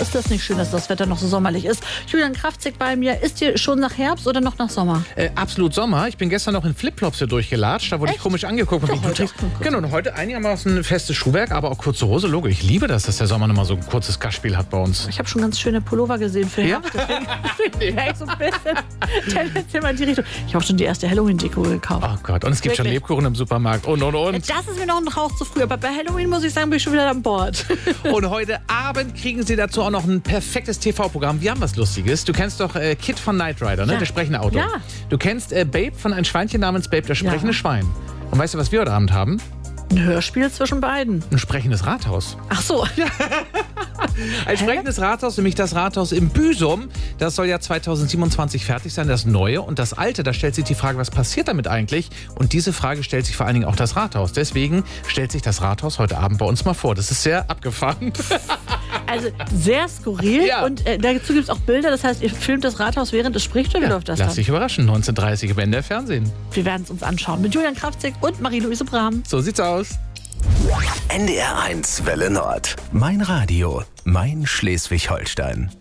ist das nicht schön, dass das Wetter noch so sommerlich ist? Julian Kraftzig bei mir. Ist dir schon nach Herbst oder noch nach Sommer? Absolut Sommer. Ich bin gestern noch in Flipflops hier durchgelatscht. Da wurde ich komisch angeguckt. Genau, und heute einigermaßen festes Schuhwerk, aber auch kurze Hose. Logo, ich liebe das, dass der Sommer nochmal so ein kurzes Gastspiel hat bei uns. Ich habe schon ganz schöne Pullover gesehen für Herbst. Deswegen wäre ich so ein bisschen tendenziell mal in die Richtung. Ich habe auch schon die erste Halloween-Deko gekauft. Oh Gott, und es gibt schon Lebkuchen im Supermarkt und. Das ist mir noch ein Hauch zu früh, aber bei Halloween muss ich sagen, bin ich schon wieder an Bord. Und heute Abend kriegen Sie dazu auch noch ein perfektes TV-Programm. Wir haben was Lustiges. Du kennst doch Kid von Knight Rider, ne? Ja. Das sprechende Auto. Ja. Du kennst Babe von ein Schweinchen namens Babe, das sprechende Schwein. Und weißt du, was wir heute Abend haben? Ein Hörspiel zwischen beiden. Ein sprechendes Rathaus. Ach so. Ja. Ein sprechendes Rathaus, nämlich das Rathaus im Büsum. Das soll ja 2027 fertig sein, das Neue. Und das Alte, da stellt sich die Frage, was passiert damit eigentlich? Und diese Frage stellt sich vor allen Dingen auch das Rathaus. Deswegen stellt sich das Rathaus heute Abend bei uns mal vor. Das ist sehr abgefahren. Also sehr skurril. Ja. Und dazu gibt es auch Bilder. Das heißt, ihr filmt das Rathaus, während es spricht. Oder wie läuft das Lass dann? dich überraschen. 19:30 im NDR Fernsehen. Wir werden es uns anschauen. Mit Julian Kraftzig und Marie-Louise Brahm. So sieht's aus. NDR 1 Welle Nord. Mein Radio. Mein Schleswig-Holstein.